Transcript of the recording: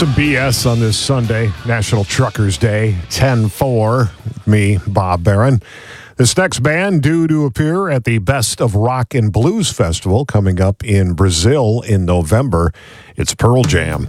Some BS on this Sunday, National Truckers Day, 10-4. Me, Bob Barron. This next band due to appear at the Best of Rock and Blues Festival coming up in Brazil in November. It's Pearl Jam.